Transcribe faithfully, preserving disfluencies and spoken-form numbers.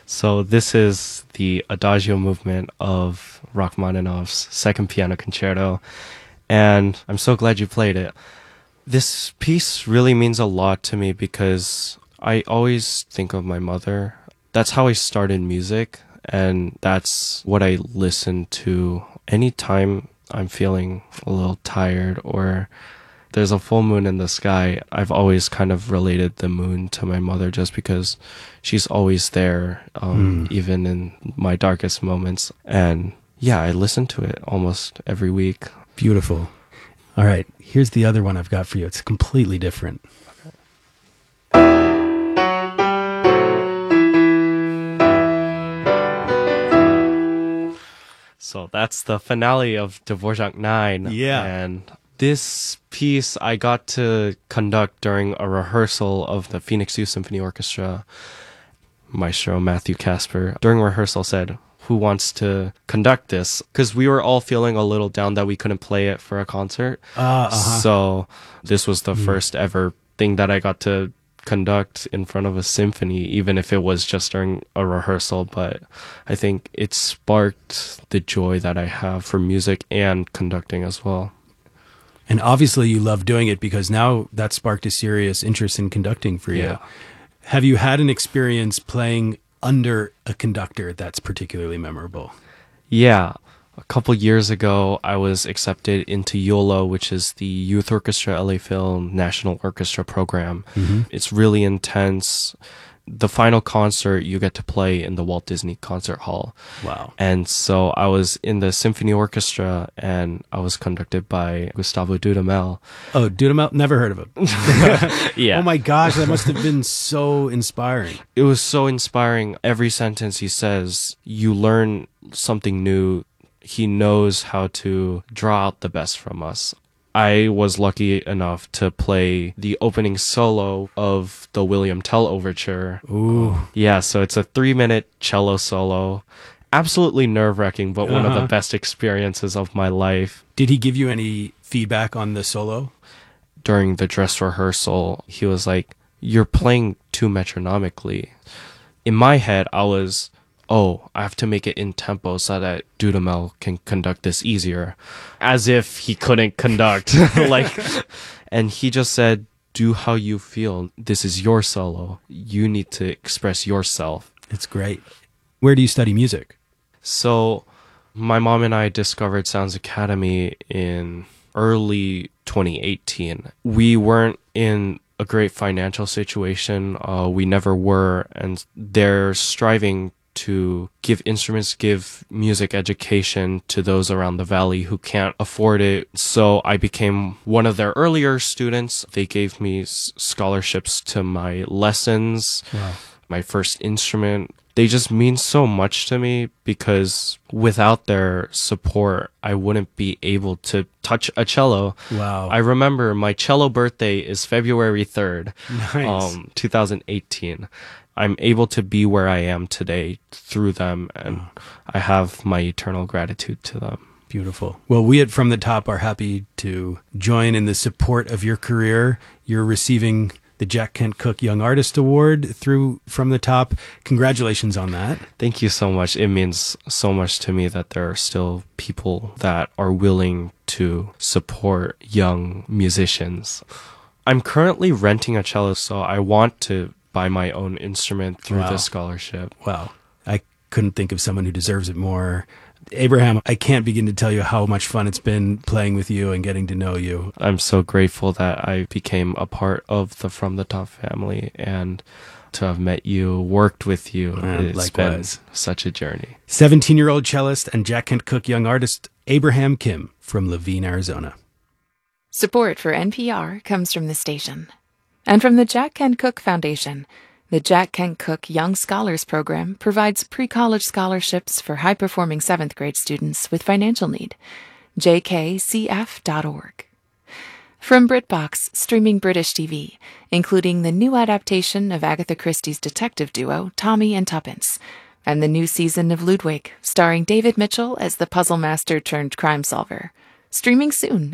So this is the Adagio movement of Rachmaninoff's Second Piano Concerto, and I'm so glad you played it. This piece really means a lot to me because I always think of my mother. That's how I started music, and that's what I listen to anytime I'm feeling a little tired or there's a full moon in the sky. I've always kind of related the moon to my mother just because she's always there, um, mm. even in my darkest moments. And yeah, I listen to it almost every week. Beautiful. All right, here's the other one I've got for you. It's completely different. So that's the finale of Dvorak nine. Yeah. And this piece I got to conduct during a rehearsal of the Phoenix Youth Symphony Orchestra. Maestro Matthew Casper, during rehearsal, said, "Who wants to conduct this?" Because we were all feeling a little down that we couldn't play it for a concert. Uh, uh-huh. So this was the mm. first ever thing that I got to conduct in front of a symphony, even if it was just during a rehearsal. But I think it sparked the joy that I have for music and conducting as well. And obviously you love doing it because now that sparked a serious interest in conducting for you. Yeah. Have you had an experience playing under a conductor that's particularly memorable? Yeah. A couple years ago, I was accepted into YOLO, which is the Youth Orchestra L A Film National Orchestra program. Mm-hmm. It's really intense. The final concert you get to play in the Walt Disney Concert Hall. Wow. And so I was in the symphony orchestra and I was conducted by Gustavo Dudamel. Oh, Dudamel? Never heard of him. Yeah. Oh my gosh, that must have been so inspiring. It was so inspiring. Every sentence he says, you learn something new. He knows how to draw out the best from us. I was lucky enough to play the opening solo of the William Tell Overture. Ooh. Yeah, so it's a three-minute cello solo. Absolutely nerve-wracking, but uh-huh. one of the best experiences of my life. Did he give you any feedback on the solo? During the dress rehearsal, he was like, "You're playing too metronomically." In my head, I was, oh, I have to make it in tempo so that Dudamel can conduct this easier. As if he couldn't conduct. like, and he just said, do how you feel. This is your solo. You need to express yourself. It's great. Where do you study music? So my mom and I discovered Sounds Academy in early twenty eighteen. We weren't in a great financial situation. Uh, we never were. And they're striving to give instruments, give music education to those around the valley who can't afford it. So I became one of their earlier students. They gave me s- scholarships to my lessons, wow. my first instrument. They just mean so much to me because without their support, I wouldn't be able to touch a cello. Wow. I remember my cello birthday is February third, nice. um, twenty eighteen. I'm able to be where I am today through them, and oh. I have my eternal gratitude to them. Beautiful. Well, we at From the Top are happy to join in the support of your career. You're receiving the Jack Kent Cooke Young Artist Award through From the Top. Congratulations on that. Thank you so much. It means so much to me that there are still people that are willing to support young musicians. I'm currently renting a cello, so I want to buy my own instrument through wow. this scholarship. Wow. I couldn't think of someone who deserves it more. Abraham, I can't begin to tell you how much fun it's been playing with you and getting to know you. I'm so grateful that I became a part of the From the Top family and to have met you, worked with you. And it's likewise. Been such a journey. seventeen-year-old cellist and Jack Kent Cooke Young Artist Abraham Kim from Levine, Arizona. Support for N P R comes from the station. And from the Jack Kent Cooke Foundation, the Jack Kent Cooke Young Scholars Program provides pre-college scholarships for high-performing seventh grade students with financial need. j k c f dot org. From BritBox, streaming British T V, including the new adaptation of Agatha Christie's detective duo, Tommy and Tuppence, and the new season of Ludwig, starring David Mitchell as the puzzle master turned crime solver. Streaming soon